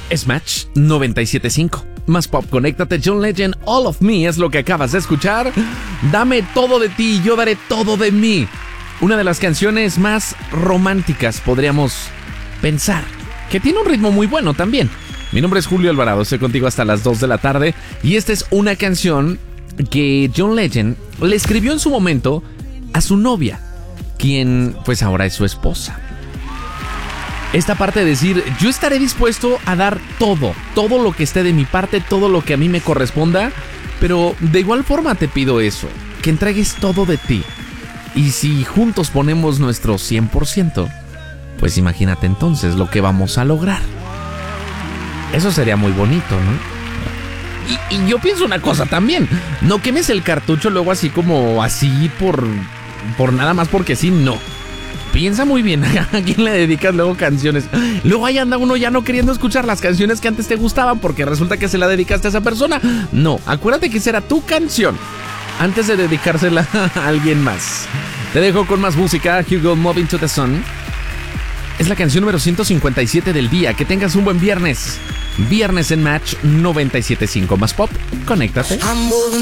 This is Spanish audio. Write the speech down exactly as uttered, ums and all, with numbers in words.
Smash noventa y siete punto cinco. Más pop, conéctate. John Legend, All of Me es lo que acabas de escuchar. Dame todo de ti, yo daré todo de mí. Una de las canciones más románticas, podríamos pensar, que tiene un ritmo muy bueno también. Mi nombre es Julio Alvarado, estoy contigo hasta las dos de la tarde. Y esta es una canción que John Legend le escribió en su momento a su novia, quien pues ahora es su esposa. Esta parte de decir, yo estaré dispuesto a dar todo, todo lo que esté de mi parte, todo lo que a mí me corresponda, pero de igual forma te pido eso, que entregues todo de ti. Y si juntos ponemos nuestro cien por ciento, pues imagínate entonces lo que vamos a lograr. Eso sería muy bonito, ¿no? Y, y yo pienso una cosa también, no quemes el cartucho luego así como así por, por nada más porque sí, no. Piensa muy bien a quién le dedicas luego canciones. Luego ahí anda uno ya no queriendo escuchar las canciones que antes te gustaban porque resulta que se la dedicaste a esa persona. No, acuérdate que esa era tu canción antes de dedicársela a alguien más. Te dejo con más música. Hugo, Moving to the Sun. Es la canción número ciento cincuenta y siete del día. Que tengas un buen viernes. Viernes en Match noventa y siete punto cinco. Más pop, conéctate.